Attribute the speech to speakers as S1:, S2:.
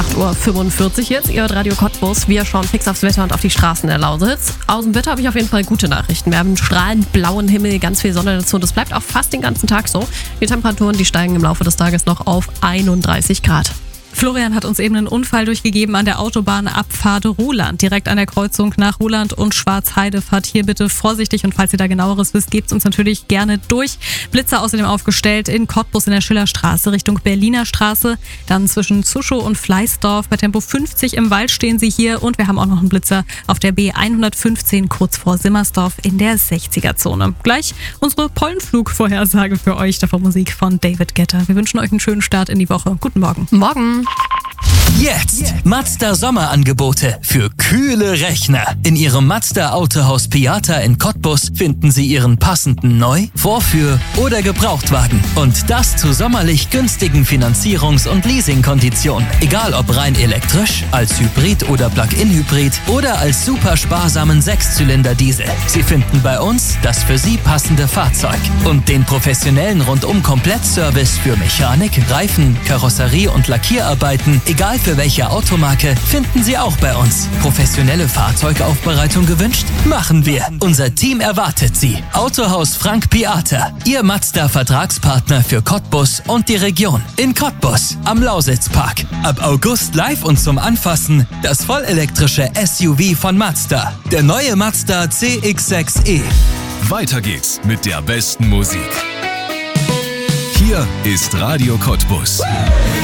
S1: 8:45 Uhr jetzt. Ihr hört Radio Cottbus. Wir schauen fix aufs Wetter und auf die Straßen der Lausitz. Aus dem Wetter habe ich auf jeden Fall gute Nachrichten. Wir haben einen strahlend blauen Himmel, ganz viel Sonne dazu. Das bleibt auch fast den ganzen Tag so. Die Temperaturen, die steigen im Laufe des Tages noch auf 31 Grad.
S2: Florian hat uns eben einen Unfall durchgegeben an der Autobahnabfahrt Ruhland, direkt an der Kreuzung nach Ruhland und Schwarzheide. Fahrt hier bitte vorsichtig und falls ihr da genaueres wisst, gebt uns natürlich gerne durch. Blitzer außerdem aufgestellt in Cottbus in der Schillerstraße Richtung Berliner Straße, dann zwischen Zuschow und Fleißdorf. Bei Tempo 50 im Wald stehen sie hier und wir haben auch noch einen Blitzer auf der B115 kurz vor Simmersdorf in der 60er-Zone. Gleich unsere Pollenflug-Vorhersage für euch, davor Musik von David Guetta. Wir wünschen euch einen schönen Start in die Woche. Guten Morgen.
S1: Morgen.
S3: Jetzt Mazda Sommerangebote für kühle Rechner. In Ihrem Mazda Autohaus Piata in Cottbus finden Sie Ihren passenden Neu-, Vorführ- oder Gebrauchtwagen. Und das zu sommerlich günstigen Finanzierungs- und Leasingkonditionen. Egal ob rein elektrisch, als Hybrid oder Plug-in-Hybrid oder als super sparsamen 6-Zylinder-Diesel. Sie finden bei uns das für Sie passende Fahrzeug. Und den professionellen Rundum-Komplettservice für Mechanik, Reifen, Karosserie und Lackierarbeiten, egal für welche Automarke, finden Sie auch bei uns. Professionelle Fahrzeugaufbereitung gewünscht? Machen wir. Unser Team erwartet Sie. Autohaus Frank Piata, Ihr Mazda-Vertragspartner für Cottbus und die Region. In Cottbus, am Lausitzpark. Ab August live und zum Anfassen das vollelektrische SUV von Mazda. Der neue Mazda CX-6e.
S4: Weiter geht's mit der besten Musik. Hier ist Radio Cottbus.